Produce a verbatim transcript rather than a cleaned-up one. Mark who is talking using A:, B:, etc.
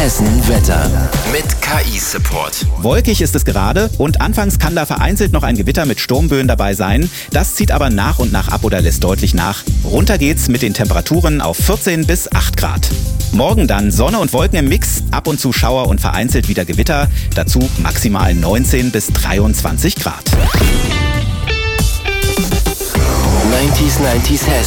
A: Hessen Wetter mit K I-Support.
B: Wolkig ist es gerade und anfangs kann da vereinzelt noch ein Gewitter mit Sturmböen dabei sein. Das zieht aber nach und nach ab oder lässt deutlich nach. Runter geht's mit den Temperaturen auf vierzehn bis acht Grad. Morgen dann Sonne und Wolken im Mix, ab und zu Schauer und vereinzelt wieder Gewitter. Dazu maximal neunzehn bis dreiundzwanzig Grad.
A: neunzig neunzig Hessen.